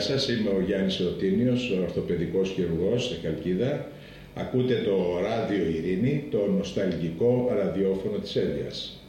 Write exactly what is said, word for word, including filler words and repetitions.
σας, είμαι ο Γιάννης Ρωτίνιος, ορθοπαιδικός χειρουργός στη Χαλκίδα. Ακούτε το Ράδιο Ειρήνη, το νοσταλγικό ραδιόφωνο της Εύβοιας.